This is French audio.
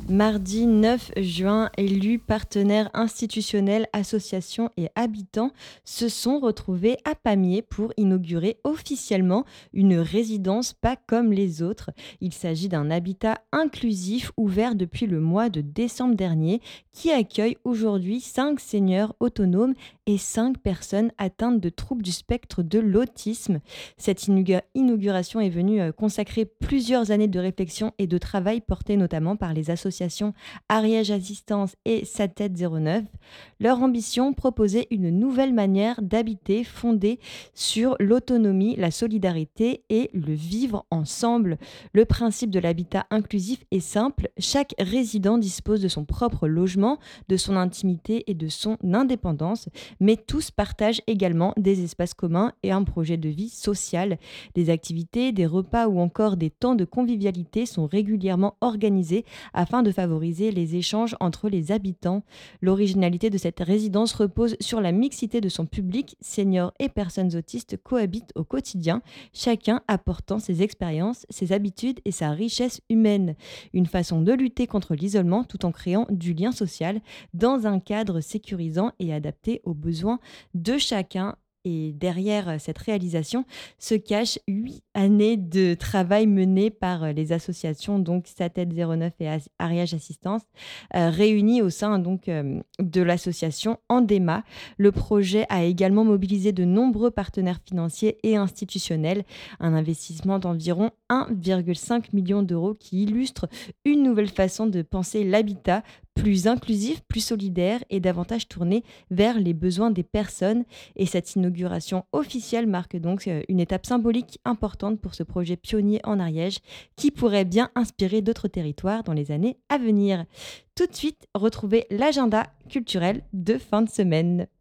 Mardi 9 juin, élus, partenaires institutionnels, associations et habitants se sont retrouvés à Pamiers pour inaugurer officiellement une résidence pas comme les autres. Il s'agit d'un habitat inclusif ouvert depuis le mois de décembre dernier qui accueille aujourd'hui 5 seniors autonomes et 5 personnes atteintes de troubles du spectre de l'autisme. Cette inauguration est venue consacrer plusieurs années de réflexion et de travail portées notamment par les associations Ariège Assistance et Sa Tête 09. Leur ambition, proposer une nouvelle manière d'habiter fondée sur l'autonomie, la solidarité et le vivre ensemble. Le principe de l'habitat inclusif est simple. Chaque résident dispose de son propre logement, de son intimité et de son indépendance, mais tous partagent également des espaces communs et un projet de vie social. Des activités, des repas ou encore des temps de convivialité sont régulièrement organisés afin de favoriser les échanges entre les habitants. L'originalité de cette résidence repose sur la mixité de son public. Seniors et personnes autistes cohabitent au quotidien, chacun apportant ses expériences, ses habitudes et sa richesse humaine. Une façon de lutter contre l'isolement tout en créant du lien social dans un cadre sécurisant et adapté aux besoins de chacun. Et derrière cette réalisation se cachent 8 années de travail mené par les associations donc Satet 09 et Ariage Assistance, réunies au sein de l'association Andema. Le projet a également mobilisé de nombreux partenaires financiers et institutionnels, un investissement d'environ 1,5 million d'euros qui illustre une nouvelle façon de penser l'habitat, plus inclusif, plus solidaire et davantage tourné vers les besoins des personnes. Et cette inauguration officielle marque donc une étape symbolique importante pour ce projet pionnier en Ariège qui pourrait bien inspirer d'autres territoires dans les années à venir. Tout de suite, retrouvez l'agenda culturel de fin de semaine.